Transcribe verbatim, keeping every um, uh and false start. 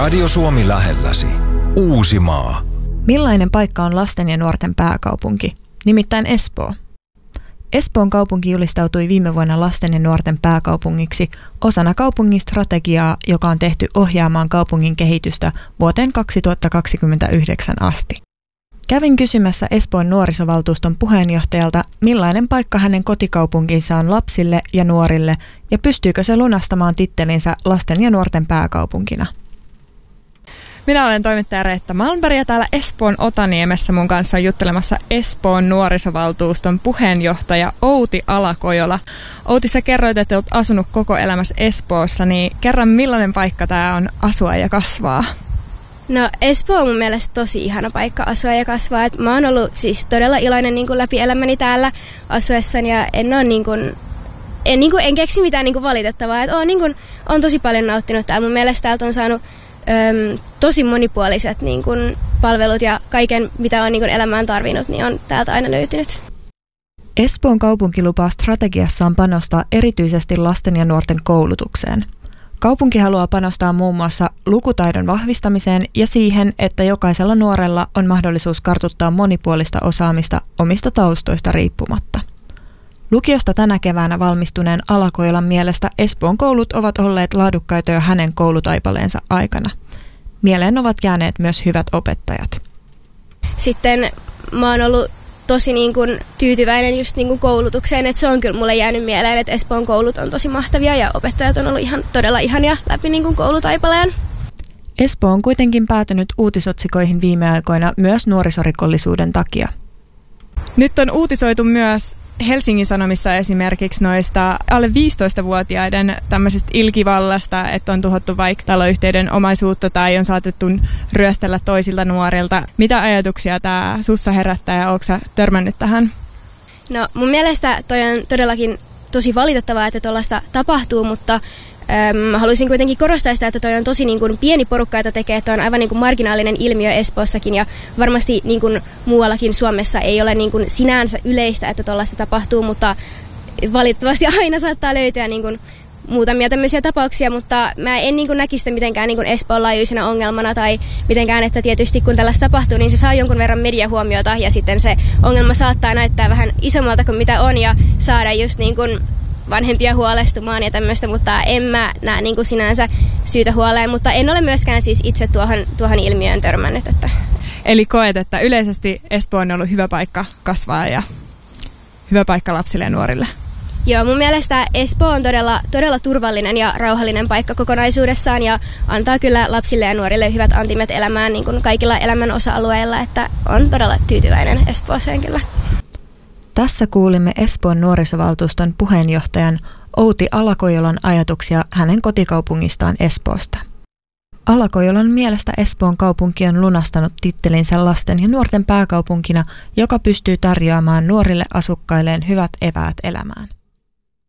Radio Suomi lähelläsi. Uusimaa. Millainen paikka on lasten ja nuorten pääkaupunki? Nimittäin Espoo. Espoon kaupunki julistautui viime vuonna lasten ja nuorten pääkaupungiksi osana kaupungin strategiaa, joka on tehty ohjaamaan kaupungin kehitystä vuoteen kaksituhattakaksikymmentäyhdeksän asti. Kävin kysymässä Espoon nuorisovaltuuston puheenjohtajalta, millainen paikka hänen kotikaupunkinsa on lapsille ja nuorille ja pystyykö se lunastamaan tittelinsä lasten ja nuorten pääkaupunkina. Minä olen toimittaja Reetta Malmberg ja täällä Espoon Otaniemessä mun kanssa on juttelemassa Espoon nuorisovaltuuston puheenjohtaja Outi Alakojola. Outi, sä kerroit, että olet asunut koko elämässä Espoossa, niin kerran millainen paikka tää on asua ja kasvaa? No Espoo on mun mielestä tosi ihana paikka asua ja kasvaa. Et mä oon ollut siis todella iloinen niin kuin läpi elämäni täällä asuessani ja en ole niin kuin, en, niin kuin, en keksi mitään niin kuin valitettavaa. Et oon, niin kuin, oon tosi paljon nauttinut täällä. Mun mielestä täältä on saanut öm, tosi monipuoliset niin kuin, palvelut ja kaiken mitä on niin kuin elämään tarvinnut, niin on täältä aina löytynyt. Espoon kaupunki lupaa strategiassaan panostaa erityisesti lasten ja nuorten koulutukseen. Kaupunki haluaa panostaa muun muassa lukutaidon vahvistamiseen ja siihen, että jokaisella nuorella on mahdollisuus kartuttaa monipuolista osaamista omista taustoista riippumatta. Lukiosta tänä keväänä valmistuneen Alakojolan mielestä Espoon koulut ovat olleet laadukkaita jo hänen koulutaipaleensa aikana. Mieleen ovat jääneet myös hyvät opettajat. Sitten mä oon ollut tosi niin kuin tyytyväinen just niin kuin koulutukseen, että se on kyllä mulle jäänyt mieleen, että Espoon koulut on tosi mahtavia ja opettajat on ollut ihan todella ihania läpi niin kuin koulutaipaleen. Espoo on kuitenkin päätynyt uutisotsikoihin viime aikoina myös nuorisorikollisuuden takia. Nyt on uutisoitu myös Helsingin Sanomissa esimerkiksi noista alle viisitoistavuotiaiden tämmöisestä ilkivallasta, että on tuhottu vaikka taloyhtiöiden omaisuutta tai on saatettu ryöstellä toisilta nuorilta. Mitä ajatuksia tämä sussa herättää ja ootko sä törmännyt tähän? No mun mielestä toi on todellakin tosi valitettavaa, että tuollaista tapahtuu, mutta Öm, haluaisin kuitenkin korostaa sitä, että toi on tosi niin kuin pieni porukka, jota tekee, että on aivan niin kuin marginaalinen ilmiö Espoossakin ja varmasti niin kuin muuallakin Suomessa ei ole niin kuin sinänsä yleistä, että tuollaista tapahtuu, mutta valitettavasti aina saattaa löytyä niin kuin muutamia tämmöisiä tapauksia, mutta mä en niin kuin näkisi sitä mitenkään niin kuin Espoon laajuisena ongelmana tai mitenkään, että tietysti kun tällaista tapahtuu, niin se saa jonkun verran mediahuomiota ja sitten se ongelma saattaa näyttää vähän isommalta kuin mitä on ja saada just niin kuin vanhempia huolestumaan ja tämmöistä, mutta en mä näe niin kuin sinänsä syytä huoleen, mutta en ole myöskään siis itse tuohon, tuohon ilmiöön törmännyt. Että. Eli koet, että yleisesti Espoo on ollut hyvä paikka kasvaa ja hyvä paikka lapsille ja nuorille? Joo, mun mielestä Espoo on todella, todella turvallinen ja rauhallinen paikka kokonaisuudessaan ja antaa kyllä lapsille ja nuorille hyvät antimet elämään niin kuin kaikilla elämän osa-alueilla, että on todella tyytyväinen Espooseen kyllä. Tässä kuulimme Espoon nuorisovaltuuston puheenjohtajan Outi Alakojolan ajatuksia hänen kotikaupungistaan Espoosta. Alakojolan mielestä Espoon kaupunki on lunastanut tittelinsä lasten ja nuorten pääkaupunkina, joka pystyy tarjoamaan nuorille asukkailleen hyvät eväät elämään.